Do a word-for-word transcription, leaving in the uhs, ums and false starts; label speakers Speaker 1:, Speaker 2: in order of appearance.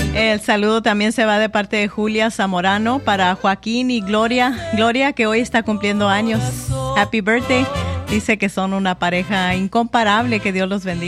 Speaker 1: El saludo también se va de parte de Julia Zamorano para Joaquín y Gloria. Gloria, que hoy está cumpliendo años. Happy birthday. Dice que son una pareja incomparable. Que Dios los bendiga.